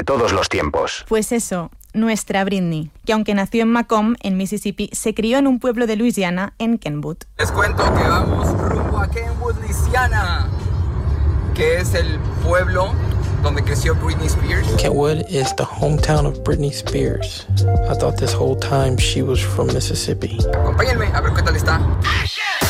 todos los tiempos. Pues eso, nuestra Britney, que aunque nació en Macomb, en Mississippi, se crió en un pueblo de Luisiana, en Kenwood. Les cuento que vamos rumbo a Kenwood, Luisiana, que es el pueblo donde creció Britney Spears. Kenwood is the hometown of Britney Spears. I thought this whole time she was from Mississippi. Acompáñenme a ver qué tal está.